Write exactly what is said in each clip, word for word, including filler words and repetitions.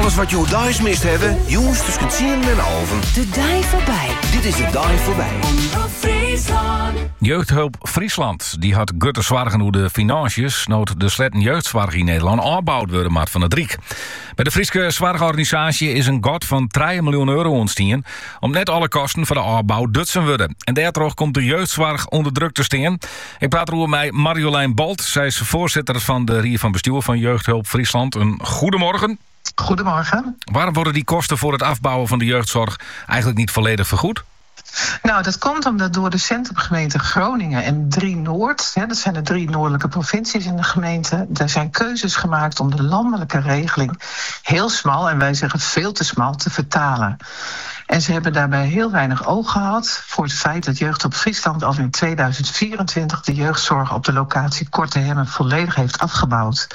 Alles wat je thuis mist hebben, jongens tussen tien en halven. De dij voorbij. Dit is de dij voorbij. Jeugdhulp Friesland die had gutte zwaar hoe de financiën nood de sletten jeugdzorg in Nederland opgebouwd worden maar van het Riek. Bij de Friese zorgorganisatie is een god van drie miljoen euro ontstaan om net alle kosten voor de opbouw dutsen worden. En daardoor komt de jeugdzorg onder druk te staan. Ik praat erover met Marjolein Bolt. Zij is voorzitter van de Rier van Bestuur van Jeugdhulp Friesland. Een goedemorgen. Goedemorgen. Waarom worden die kosten voor het afbouwen van de jeugdzorg eigenlijk niet volledig vergoed? Nou, dat komt omdat door de centrumgemeente Groningen en drie Noord... Hè, dat zijn de drie noordelijke provincies in de gemeente... er zijn keuzes gemaakt om de landelijke regeling heel smal... en wij zeggen veel te smal, te vertalen. En ze hebben daarbij heel weinig oog gehad voor het feit dat Jeugdhulp Friesland al in tweeduizend vierentwintig de jeugdzorg op de locatie Korte Hemmen volledig heeft afgebouwd.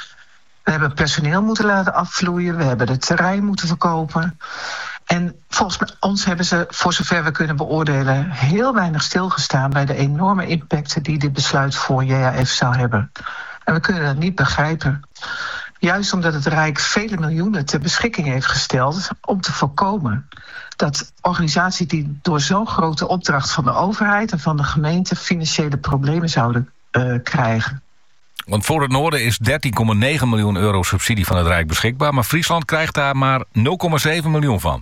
We hebben personeel moeten laten afvloeien, we hebben het terrein moeten verkopen... En volgens ons hebben ze, voor zover we kunnen beoordelen... heel weinig stilgestaan bij de enorme impacten... die dit besluit voor J H F zou hebben. En we kunnen dat niet begrijpen. Juist omdat het Rijk vele miljoenen ter beschikking heeft gesteld... om te voorkomen dat organisaties die door zo'n grote opdracht... van de overheid en van de gemeente financiële problemen zouden uh, krijgen. Want voor het noorden is dertien komma negen miljoen euro subsidie van het Rijk beschikbaar... maar Friesland krijgt daar maar nul komma zeven miljoen van.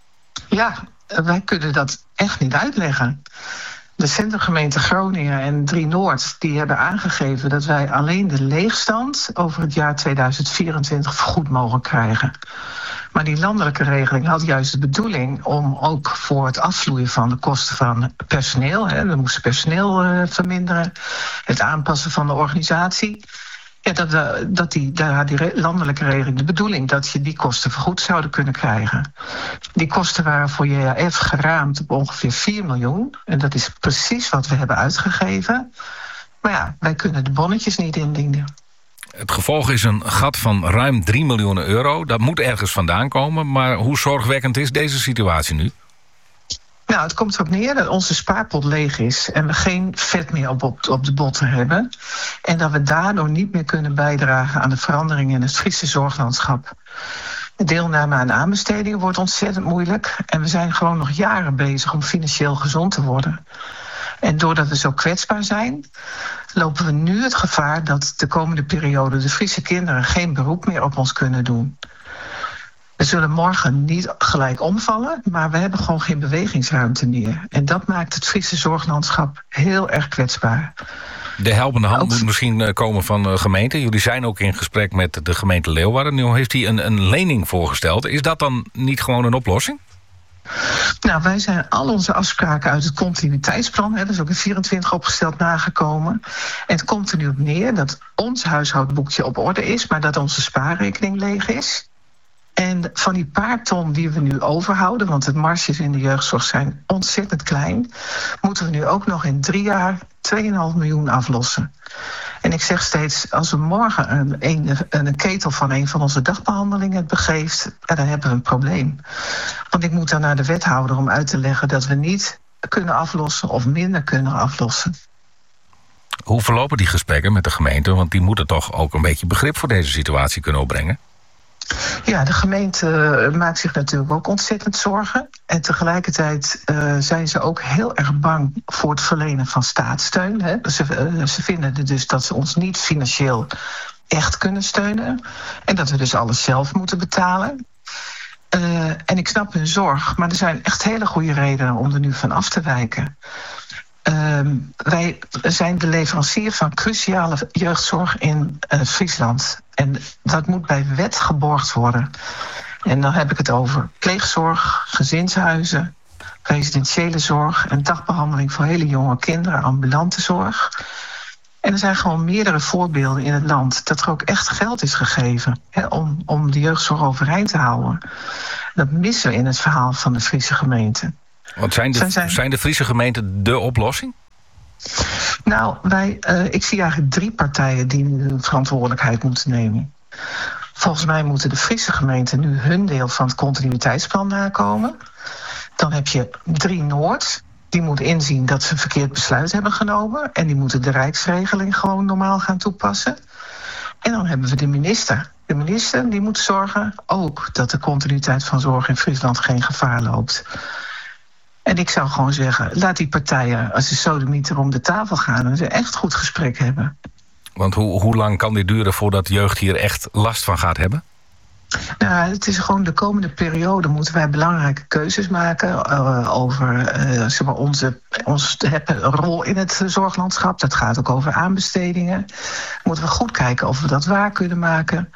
Ja, wij kunnen dat echt niet uitleggen. De centrumgemeente Groningen en drie Noord die hebben aangegeven... dat wij alleen de leegstand over het jaar tweeduizend vierentwintig vergoed mogen krijgen. Maar die landelijke regeling had juist de bedoeling... om ook voor het afvloeien van de kosten van personeel... Hè, we moesten personeel uh, verminderen, het aanpassen van de organisatie... Ja, dat, dat die, daar die landelijke regeling de bedoeling... dat je die kosten vergoed zouden kunnen krijgen. Die kosten waren voor J H F geraamd op ongeveer vier miljoen. En dat is precies wat we hebben uitgegeven. Maar ja, wij kunnen de bonnetjes niet indienen. Het gevolg is een gat van ruim drie miljoen euro. Dat moet ergens vandaan komen. Maar hoe zorgwekkend is deze situatie nu? Nou, het komt erop neer dat onze spaarpot leeg is... en we geen vet meer op, op, op de botten hebben. En dat we daardoor niet meer kunnen bijdragen... aan de veranderingen in het Friese zorglandschap. De deelname aan aanbestedingen wordt ontzettend moeilijk... en we zijn gewoon nog jaren bezig om financieel gezond te worden. En doordat we zo kwetsbaar zijn... lopen we nu het gevaar dat de komende periode... de Friese kinderen geen beroep meer op ons kunnen doen... We zullen morgen niet gelijk omvallen, maar we hebben gewoon geen bewegingsruimte meer. En dat maakt het Friese zorglandschap heel erg kwetsbaar. De helpende hand ook... moet misschien komen van de gemeente. Jullie zijn ook in gesprek met de gemeente Leeuwarden. Nu heeft hij een, een lening voorgesteld. Is dat dan niet gewoon een oplossing? Nou, wij zijn al onze afspraken uit het continuïteitsplan... Hè, dat is ook in vierentwintig opgesteld, nagekomen. En het komt er nu op neer dat ons huishoudboekje op orde is... maar dat onze spaarrekening leeg is... En van die paar ton die we nu overhouden... want de marges in de jeugdzorg zijn ontzettend klein... moeten we nu ook nog in drie jaar twee komma vijf miljoen aflossen. En ik zeg steeds, als we morgen een, een, een ketel van een van onze dagbehandelingen begeeft... Ja, dan hebben we een probleem. Want ik moet dan naar de wethouder om uit te leggen... dat we niet kunnen aflossen of minder kunnen aflossen. Hoe verlopen die gesprekken met de gemeente? Want die moeten toch ook een beetje begrip voor deze situatie kunnen opbrengen? Ja, de gemeente maakt zich natuurlijk ook ontzettend zorgen. En tegelijkertijd uh, zijn ze ook heel erg bang voor het verlenen van staatssteun. Hè. Ze, uh, ze vinden dus dat ze ons niet financieel echt kunnen steunen. En dat we dus alles zelf moeten betalen. Uh, en ik snap hun zorg, maar er zijn echt hele goede redenen om er nu van af te wijken. Uh, wij zijn de leverancier van cruciale jeugdzorg in uh, Friesland. En dat moet bij wet geborgd worden. En dan heb ik het over pleegzorg, gezinshuizen, residentiële zorg en dagbehandeling voor hele jonge kinderen, ambulante zorg. En er zijn gewoon meerdere voorbeelden in het land dat er ook echt geld is gegeven hè, om, om de jeugdzorg overeind te houden. Dat missen we in het verhaal van de Friese gemeente. Want zijn de, zijn... zijn de Friese gemeenten de oplossing? Nou, wij, uh, ik zie eigenlijk drie partijen die nu hun verantwoordelijkheid moeten nemen. Volgens mij moeten de Friese gemeenten nu hun deel van het continuïteitsplan nakomen. Dan heb je drie Noord. Die moeten inzien dat ze een verkeerd besluit hebben genomen. En die moeten de rijksregeling gewoon normaal gaan toepassen. En dan hebben we de minister. De De minister die moet zorgen ook dat de continuïteit van zorg in Friesland geen gevaar loopt. En ik zou gewoon zeggen, laat die partijen als de sodemieter om de tafel gaan en ze echt goed gesprek hebben. Want hoe, hoe lang kan dit duren voordat de jeugd hier echt last van gaat hebben? Nou, het is gewoon de komende periode moeten wij belangrijke keuzes maken uh, over uh, zeg maar onze, onze rol in het zorglandschap. Dat gaat ook over aanbestedingen. Moeten we goed kijken of we dat waar kunnen maken.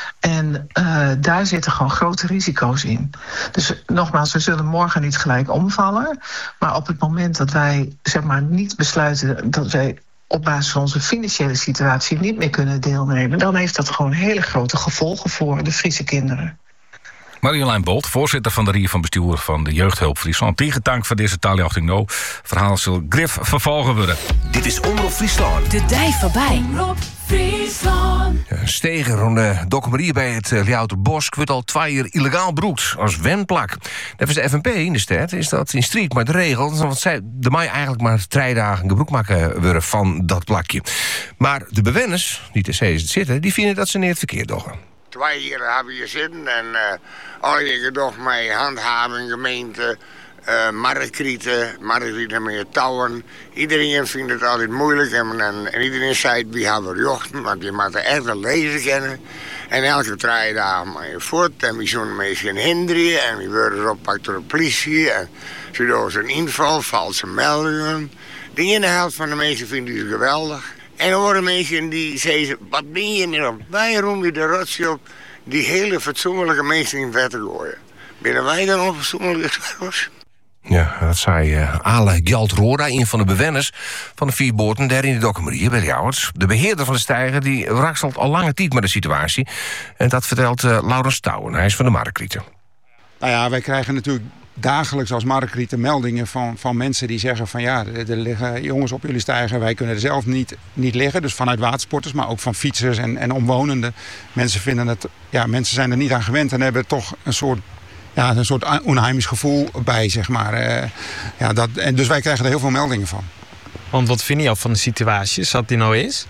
En uh, daar zitten gewoon grote risico's in. Dus nogmaals, we zullen morgen niet gelijk omvallen. Maar op het moment dat wij zeg maar niet besluiten dat wij op basis van onze financiële situatie niet meer kunnen deelnemen, dan heeft dat gewoon hele grote gevolgen voor de Friese kinderen. Marjolein Bolt, voorzitter van de Rie van Bestuur van de Jeugdhulp Friesland. Tegentank voor deze taaljochting no. Verhaal zal grif vervolgen worden. Dit is Omroep Friesland. De dij voorbij. Omroep Friesland. Een steger rond de Dokkemerie bij het Ljouwerterbos wordt al twee jaar illegaal broekt als wenplak. Net de F N P in de stad is dat in strijd met de regels, want zij de mij eigenlijk maar drie dagen gebruik maken worden van dat plakje. Maar de bewoners, die te zee zitten, die vinden dat ze niet het verkeerd doen. Twee jaar hebben je zitten en uh, al je toch met handhaving, gemeente, uh, markrieten, markrieten met touwen. Iedereen vindt het altijd moeilijk en, en, en iedereen zei we hebben jochten, want je moet er echt wel lezen kennen. En elke drie dagen maar je voort en we zo'n mensen hinderen en we worden opgepakt door de politie. En ze doen een inval, valse meldingen. De ene helft van de mensen vinden ze geweldig. En er worden mensen die zeggen, wat ben je meer op? Waarom je de rotje op die hele fatsoenlijke mensen in vet te gooien? Binnen wij dan onfatsoenlijke zwervers? Ja, dat zei uh, Ale Gjaldroda, een van de bewoners van de vier boten daar in de Dokkemerie bij Ljouwerts. De beheerder van de steiger die rakstelt al lange tijd met de situatie. En dat vertelt uh, Laurens Touwen, hij is van de Markrieten. Nou ja, wij krijgen natuurlijk dagelijks als Markrieten meldingen van, van mensen die zeggen van ja, er, er liggen jongens op jullie steiger, wij kunnen er zelf niet, niet liggen. Dus vanuit watersporters, maar ook van fietsers en, en omwonenden. Mensen vinden het, ja, mensen zijn er niet aan gewend en hebben toch een soort, ja, een soort onheimisch gevoel bij, zeg maar. Uh, ja, dat, en dus wij krijgen er heel veel meldingen van. Want wat vind je al van de situatie, zoals die nou is?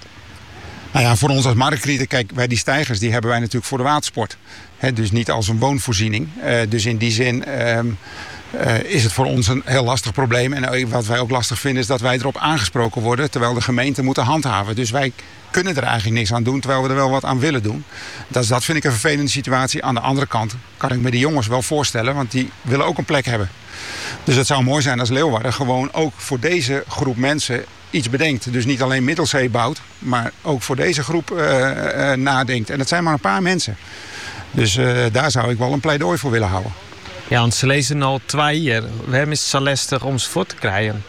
Nou ja, voor ons als Markrieten, kijk, wij die steigers die hebben wij natuurlijk voor de watersport. He, dus niet als een woonvoorziening. Uh, dus in die zin uh, uh, is het voor ons een heel lastig probleem. En wat wij ook lastig vinden is dat wij erop aangesproken worden, terwijl de gemeente moet handhaven. Dus wij kunnen er eigenlijk niks aan doen, terwijl we er wel wat aan willen doen. Dat, dat vind ik een vervelende situatie. Aan de andere kant kan ik me die jongens wel voorstellen, want die willen ook een plek hebben. Dus het zou mooi zijn als Leeuwarden gewoon ook voor deze groep mensen iets bedenkt. Dus niet alleen Middelzee bouwt, maar ook voor deze groep uh, uh, nadenkt. En dat zijn maar een paar mensen. Dus uh, daar zou ik wel een pleidooi voor willen houden. Ja, want ze lezen al twee jaar. Waarom is het zo lastig om ze voor te krijgen?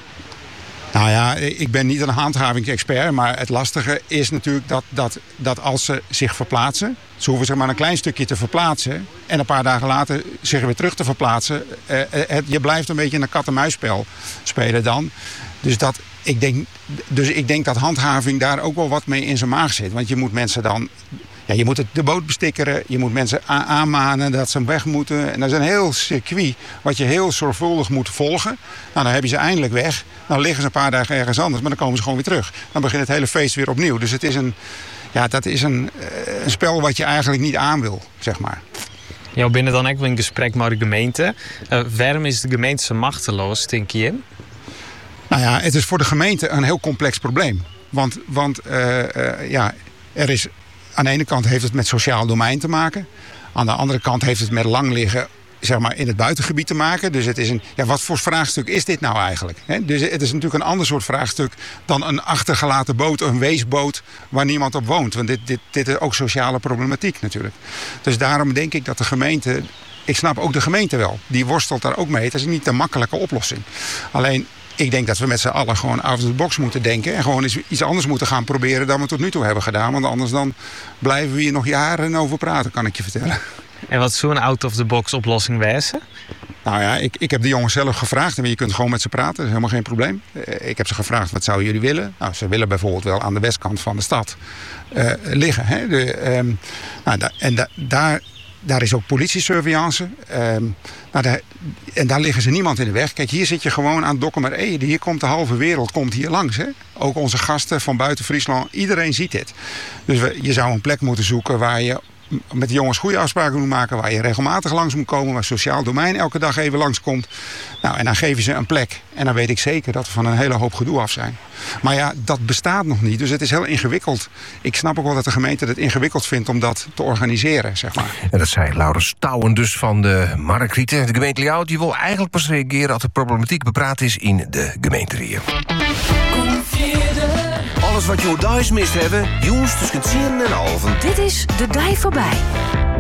Nou ja, ik ben niet een handhavingsexpert, maar het lastige is natuurlijk dat, dat, dat als ze zich verplaatsen, ze hoeven zich maar een klein stukje te verplaatsen en een paar dagen later zich weer terug te verplaatsen. Uh, het, je blijft een beetje een kat-en-muisspel spelen dan. Dus, dat, ik denk, dus ik denk dat handhaving daar ook wel wat mee in zijn maag zit. Want je moet mensen dan, ja, je moet het, de boot bestikkeren, je moet mensen a- aanmanen dat ze weg moeten. En dat is een heel circuit wat je heel zorgvuldig moet volgen. Nou, dan heb je ze eindelijk weg. Dan liggen ze een paar dagen ergens anders, maar dan komen ze gewoon weer terug. Dan begint het hele feest weer opnieuw. Dus het is een, ja, dat is een, een spel wat je eigenlijk niet aan wil, zeg maar. Ja, binnen dan ook wel een gesprek met de gemeente. Uh, waarom is de gemeente zo machteloos, denk je in? Nou ja, het is voor de gemeente een heel complex probleem. Want, want uh, uh, ja, er is, aan de ene kant heeft het met sociaal domein te maken. Aan de andere kant heeft het met lang liggen, zeg maar, in het buitengebied te maken. Dus het is een, ja, wat voor vraagstuk is dit nou eigenlijk? He, dus het is natuurlijk een ander soort vraagstuk dan een achtergelaten boot, een weesboot waar niemand op woont. Want dit, dit, dit is ook sociale problematiek natuurlijk. Dus daarom denk ik dat de gemeente, ik snap ook de gemeente wel, die worstelt daar ook mee. Het is niet een makkelijke oplossing. Alleen, ik denk dat we met z'n allen gewoon out of the box moeten denken. En gewoon eens iets anders moeten gaan proberen dan we tot nu toe hebben gedaan. Want anders dan blijven we hier nog jaren over praten, kan ik je vertellen. En wat zou een out of the box oplossing wezen? Nou ja, ik, ik heb de jongens zelf gevraagd. En je kunt gewoon met ze praten, dat is helemaal geen probleem. Ik heb ze gevraagd, wat zouden jullie willen? Nou, ze willen bijvoorbeeld wel aan de westkant van de stad uh, liggen. Hè? De, um, nou, da, en da, daar... Daar is ook politiesurveillance. Um, nou, daar, en daar liggen ze niemand in de weg. Kijk, hier zit je gewoon aan Dokkumer Ede. Hier komt de halve wereld komt hier langs. Hè? Ook onze gasten van buiten Friesland. Iedereen ziet dit. Dus we, je zou een plek moeten zoeken waar je met de jongens goede afspraken moet maken, waar je regelmatig langs moet komen, waar sociaal domein elke dag even langskomt. Nou, en dan geven ze een plek. En dan weet ik zeker dat we van een hele hoop gedoe af zijn. Maar ja, dat bestaat nog niet. Dus het is heel ingewikkeld. Ik snap ook wel dat de gemeente het ingewikkeld vindt om dat te organiseren, zeg maar. En dat zei Laurens Touwen dus van de Markrieten. De gemeente Ljouwert die wil eigenlijk pas reageren als de problematiek bepraat is in de gemeenterieën. Alles wat je thuis mist hebben, jongens tussen tien en alven. Dit is De Dij Voorbij.